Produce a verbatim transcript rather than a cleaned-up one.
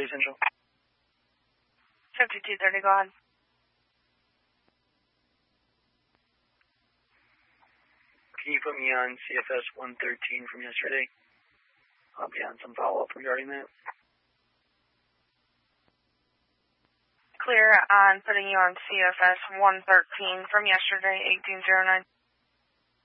City Central. fifty-two thirty, go ahead. Can you put me on C F S one thirteen from yesterday? I'll be on some follow-up regarding that. Clear on putting you on C F S one thirteen from yesterday, eighteen oh nine.